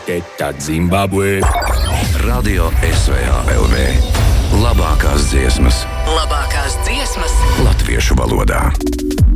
Teta Zimbabwe. Radio SVA LV. Labākās dziesmas. Labākās dziesmas Latviešu valodā.